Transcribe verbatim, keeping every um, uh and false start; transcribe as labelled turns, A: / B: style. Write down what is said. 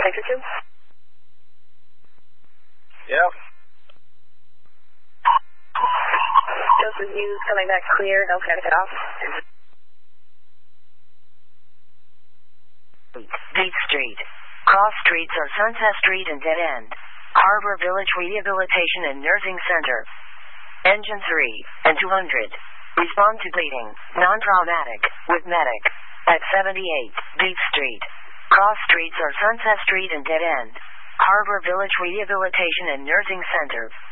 A: Nitrogen?
B: Yep.
A: Joseph Hughes coming back clear, no traffic off.
C: Beach Street. Cross streets are Sunset Street and Dead End. Harbor Village Rehabilitation and Nursing Center. Engine three and two hundred. Respond to bleeding, non-traumatic, with medic. At seventy-eight, Beach Street. Cross streets are Sunset Street and Dead End. Harbor Village Rehabilitation and Nursing Center.